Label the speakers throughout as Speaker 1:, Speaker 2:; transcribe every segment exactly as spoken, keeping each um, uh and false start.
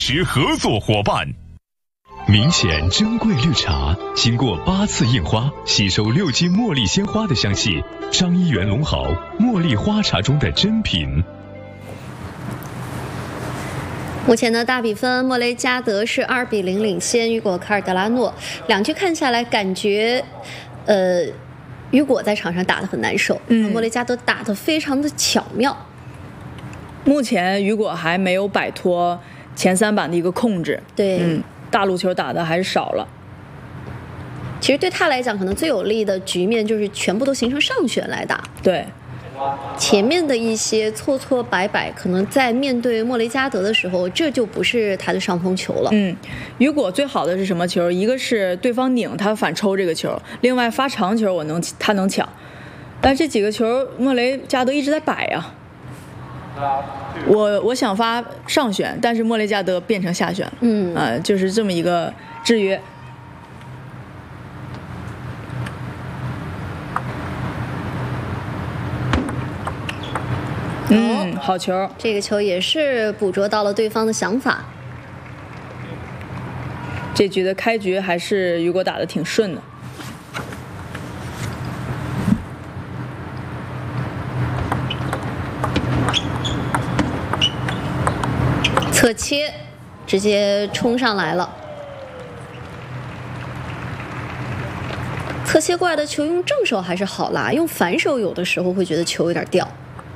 Speaker 1: 持合作伙伴。
Speaker 2: 明显珍贵绿茶，经过八次印花，吸收六斤茉莉鲜花的香气，张一元龙好茉莉花茶中的珍品。
Speaker 3: 目前呢，大比分莫雷加德是二比零领先雨果卡尔德拉诺。两局看下来，感觉，呃，雨果在场上打得很难受，嗯，莫雷加德打得非常的巧妙。
Speaker 4: 目前雨果还没有摆脱前三板的一个控制，
Speaker 3: 对，
Speaker 4: 嗯，大陆球打的还是少了。
Speaker 3: 其实对他来讲，可能最有利的局面就是全部都形成上旋来打。
Speaker 4: 对。
Speaker 3: 前面的一些错错摆摆，可能在面对莫雷加德的时候，这就不是他的上风球了。
Speaker 4: 嗯，雨果最好的是什么球？一个是对方拧他反抽这个球，另外发长球我能他能抢，但这几个球莫雷加德一直在摆啊。我我想发上旋，但是莫雷加德变成下旋了。嗯，啊、呃，就是这么一个制约。嗯，好球！
Speaker 3: 这个球也是捕捉到了对方的想法。
Speaker 4: 这局的开局还是雨果打得挺顺的。
Speaker 3: 侧切，直接冲上来了。侧切过来的球用正手还是好拉，用反手有的时候会觉得球有点掉。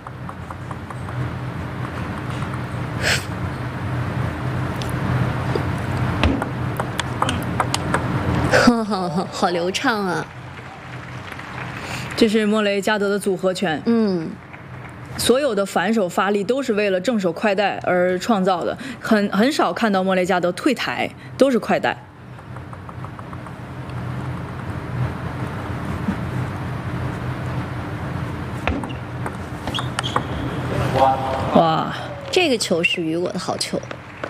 Speaker 3: 好流畅啊！
Speaker 4: 这是莫雷加德的组合拳。
Speaker 3: 嗯，
Speaker 4: 所有的反手发力都是为了正手快带而创造的，很很少看到莫雷加德退台，都是快带。哇，
Speaker 3: 这个球是雨果的好球。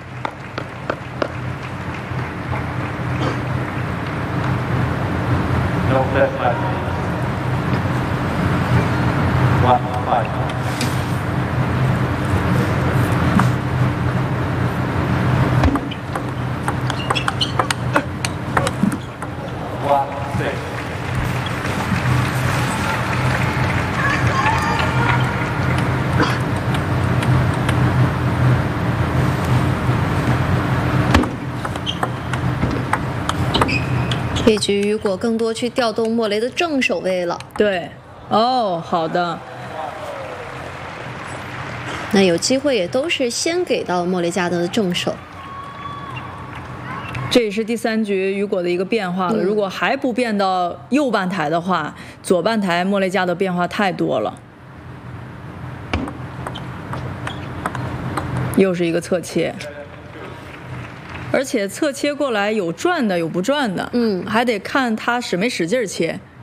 Speaker 3: 这局雨果更多去调动莫雷的正手位了。
Speaker 4: 对，哦，好的。
Speaker 3: 那有机会也都是先给到莫雷加德的正手。
Speaker 4: 这也是第三局雨果的一个变化了。嗯、如果还不变到右半台的话，左半台莫雷加德变化太多了。又是一个侧切。而且侧切过来有转的有不转的，嗯，还得看他使没使劲切。